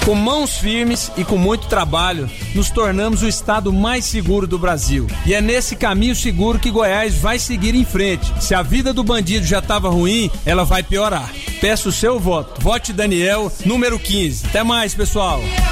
Com mãos firmes e com muito trabalho, nos tornamos o estado mais seguro do Brasil. E é nesse caminho seguro que Goiás vai seguir em frente. Se a vida do bandido já estava ruim, ela vai piorar. Peço o seu voto. Vote Daniel, número 15. Até mais, pessoal.